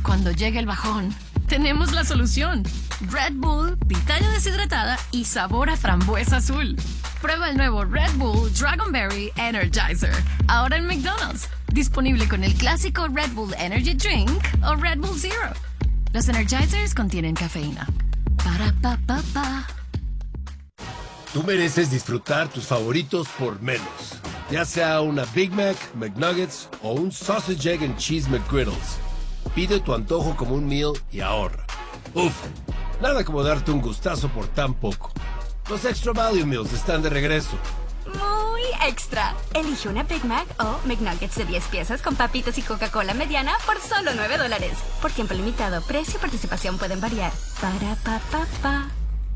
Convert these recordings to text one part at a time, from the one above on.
Cuando llegue el bajón, tenemos la solución. Red Bull, pitaya deshidratada y sabor a frambuesa azul. Prueba el nuevo Red Bull Dragonberry Energizer. Ahora en McDonald's. Disponible con el clásico Red Bull Energy Drink o Red Bull Zero. Los Energizers contienen cafeína. Para pa pa pa. Tú mereces disfrutar tus favoritos por menos. Ya sea una Big Mac, McNuggets o un Sausage, Egg and Cheese McGriddles. Pide tu antojo como un meal y ahorra. Uf, nada como darte un gustazo por tan poco. Los Extra Value Meals están de regreso. Muy extra. Elige una Big Mac o McNuggets de 10 piezas con papitas y Coca-Cola mediana por solo $9. Por tiempo limitado, precio y participación pueden variar. Para pa pa pa.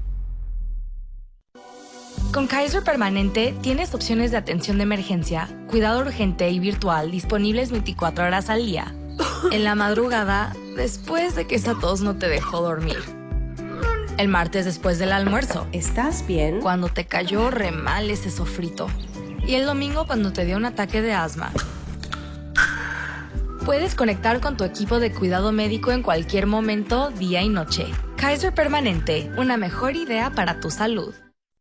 Con Kaiser Permanente tienes opciones de atención de emergencia, cuidado urgente y virtual disponibles 24 horas al día. En la madrugada, después de que esa tos no te dejó dormir. El martes después del almuerzo. ¿Estás bien? Cuando te cayó re mal ese sofrito. Y el domingo cuando te dio un ataque de asma. Puedes conectar con tu equipo de cuidado médico en cualquier momento, día y noche. Kaiser Permanente, una mejor idea para tu salud.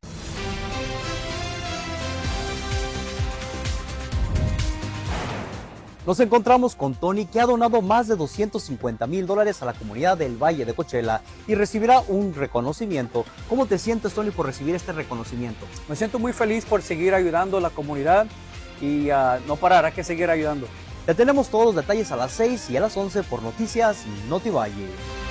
Nos encontramos con Tony, que ha donado más de $250,000 a la comunidad del Valle de Coachella y recibirá un reconocimiento. ¿Cómo te sientes, Tony, por recibir este reconocimiento? Me siento muy feliz por seguir ayudando a la comunidad y no parar, hay que seguir ayudando. Te tenemos todos los detalles a las 6 y a las 11 por Noticias Notivalle.